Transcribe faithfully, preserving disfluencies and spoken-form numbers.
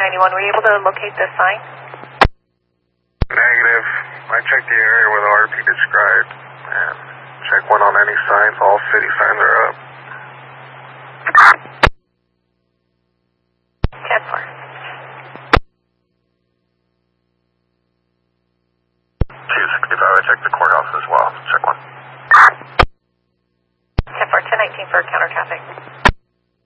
ninety-one, were you able to locate this sign? Negative. I checked the area where the R P described, and check one on any signs. All city signs are up. ten four. two sixty-five, I checked the courthouse as well. Check one. ten four, ten nineteen for counter traffic.